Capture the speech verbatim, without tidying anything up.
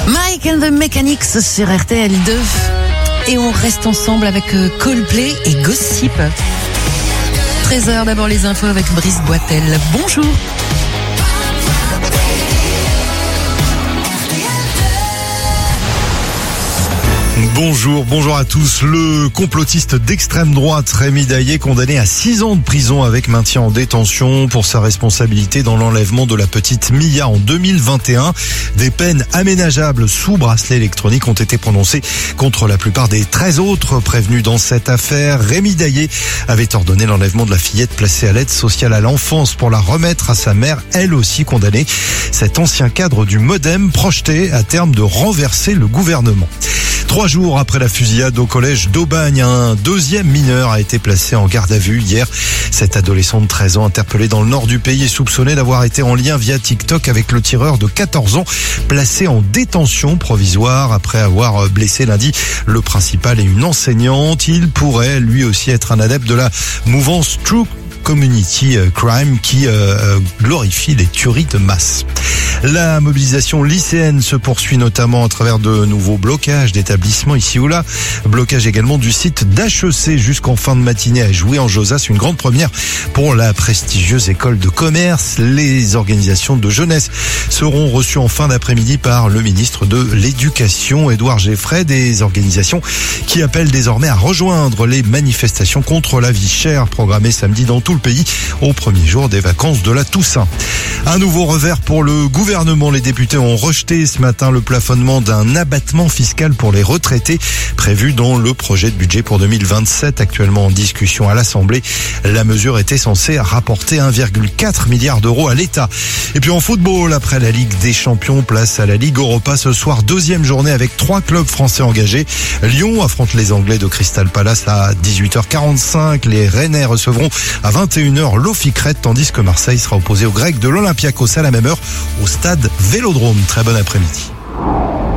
Mike and the Mechanics sur R T L deux. Et on reste ensemble avec Coldplay et Gossip. treize heures, d'abord les infos avec Brice Boitel. Bonjour. Bonjour, bonjour à tous. Le complotiste d'extrême droite Rémi Daillé, condamné à six ans de prison avec maintien en détention pour sa responsabilité dans l'enlèvement de la petite Mia en deux mille vingt et un. Des peines aménageables sous bracelet électronique ont été prononcées contre la plupart des treize autres prévenus dans cette affaire. Rémi Daillé avait ordonné l'enlèvement de la fillette placée à l'aide sociale à l'enfance pour la remettre à sa mère, elle aussi condamnée. Cet ancien cadre du MoDem projetait à terme de renverser le gouvernement. Trois jours après la fusillade au collège d'Aubagne, un deuxième mineur a été placé en garde à vue hier. Cet adolescent de treize ans interpellé dans le nord du pays est soupçonné d'avoir été en lien via TikTok avec le tireur de quatorze ans, placé en détention provisoire après avoir blessé lundi le principal et une enseignante. Il pourrait lui aussi être un adepte de la mouvance True Community Crime qui euh, glorifie les tueries de masse. La mobilisation lycéenne se poursuit notamment à travers de nouveaux blocages d'établissements ici ou là. Blocage également du site d'H E C jusqu'en fin de matinée à Jouy en Josas. Une grande première pour la prestigieuse école de commerce. Les organisations de jeunesse seront reçues en fin d'après-midi par le ministre de l'Éducation, Édouard Geffray. Des organisations qui appellent désormais à rejoindre les manifestations contre la vie chère programmées samedi dans tout le pays au premier jour des vacances de la Toussaint. Un nouveau revers pour le gouvernement. Les députés ont rejeté ce matin le plafonnement d'un abattement fiscal pour les retraités prévu dans le projet de budget pour deux mille vingt-sept actuellement en discussion à l'Assemblée. La mesure était censée rapporter un virgule quatre milliard d'euros à l'État. Et puis en football, après la Ligue des Champions, place à la Ligue Europa ce soir, deuxième journée avec trois clubs français engagés. Lyon affronte les Anglais de Crystal Palace à dix-huit heures quarante-cinq. Les Rennais recevront à vingt et une heures l'Oficret, tandis que Marseille sera opposé aux Grecs de l'Olympiakos à la même heure au stade Vélodrome. Très bon après-midi.